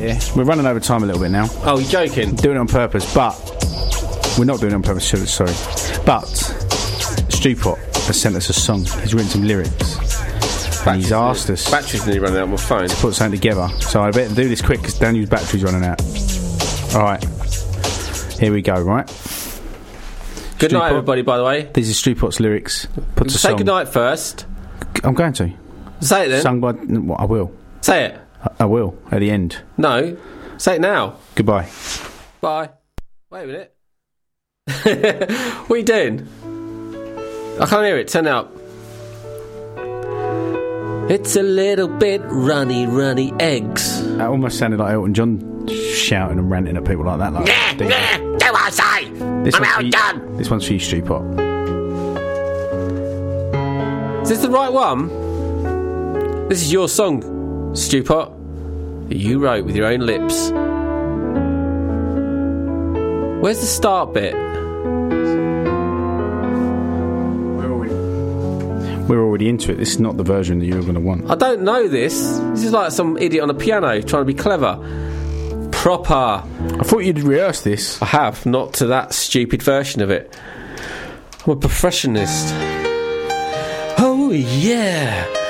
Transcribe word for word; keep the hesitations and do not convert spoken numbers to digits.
here. We're running over time a little bit now. Oh, you're joking? Doing it on purpose, but we're not doing it on purpose. Sorry, but Stupot has sent us a song. He's written some lyrics, and Battery's he's asked nearly, us. Battery's nearly running out of my phone. To put something together. So I better do this quick because Daniel's battery's running out. All right, here we go. Right. Good Stupot. night, everybody. By the way, These are Stupot's lyrics. Put the say song. good night first. I'm going to. Say it then. Sung by. Well, I will. Say it. I, I will at the end. No. Say it now. Goodbye. Bye. Wait a minute. What are you doing? I can't hear it. Turn it up. It's a little bit runny, runny eggs. That almost sounded like Elton John shouting and ranting at people like that. Like, Yeah, yeah, do what I say. this I'm one's for out you- done. This one's for you, Stupot. Is this the right one? This is your song, Stupot, that you wrote with your own lips. Where's the start bit? We're already into it. This is not the version that you're going to want. I don't know this. This is like some idiot on a piano trying to be clever. Proper. I thought you'd rehearse this. I have, not to that stupid version of it. I'm a perfectionist. Oh yeah.